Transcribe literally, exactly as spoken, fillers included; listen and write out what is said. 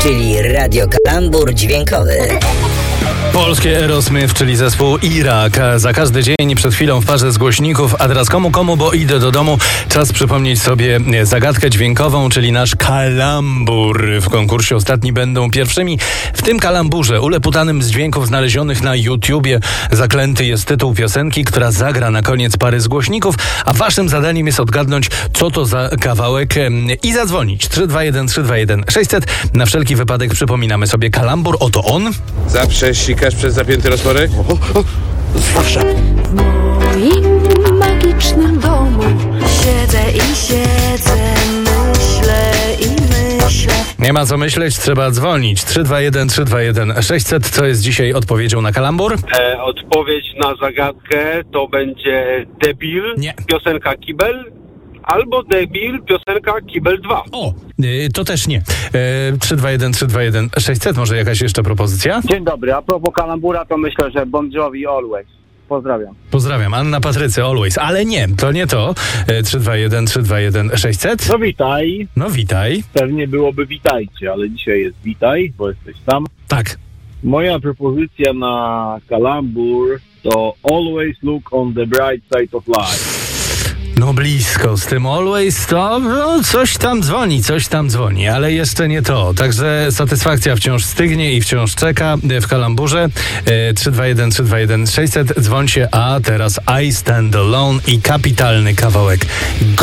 czyli Radio Kalambur Dźwiękowy. Polskie Aerosmith, czyli zespół Irak. Za każdy dzień przed chwilą w parze z głośników. A teraz komu, komu, bo idę do domu. Czas przypomnieć sobie zagadkę dźwiękową, czyli nasz kalambur. W konkursie ostatni będą pierwszymi. W tym kalamburze, uleputanym z dźwięków znalezionych na YouTubie, zaklęty jest tytuł piosenki, która zagra na koniec pary z głośników, a waszym zadaniem jest odgadnąć, co to za kawałek i zadzwonić. trzy dwa jeden trzy dwa jeden sześćset. Na wszelki wypadek przypominamy sobie kalambur. Oto on. Zawsze sikasz przez zapięty rozporek? Zawsze. W moim magicznym domu siedzę i siedzę, myślę i myślę. Nie ma co myśleć, trzeba dzwonić. trzy dwa jeden trzy dwa jeden sześćset. Co jest dzisiaj odpowiedzią na kalambur? E, odpowiedź na zagadkę to będzie Debil, Nie. piosenka Kibel, albo Debil, piosenka Kibel dwa. O, yy, to też nie. Yy, trzy dwa jeden trzy dwa jeden sześćset. Może jakaś jeszcze propozycja? Dzień dobry, a propos kalambura, to myślę, że Bon Jovi Always. Pozdrawiam. Pozdrawiam. Anna Patrycy, Always. Ale nie, to nie to. Yy, trzy dwa jeden trzy dwa jeden sześćset. No witaj. No witaj. Pewnie byłoby witajcie, ale dzisiaj jest witaj, bo jesteś tam. Tak. Moja propozycja na kalambur to Always look on the bright side of life. No blisko, z tym Always to no, coś tam dzwoni, coś tam dzwoni, ale jeszcze nie to. Także satysfakcja wciąż stygnie i wciąż czeka w kalamburze. E, trzy dwa jeden trzy dwa jeden sześćset, dzwońcie, a teraz I Stand Alone i kapitalny kawałek Go!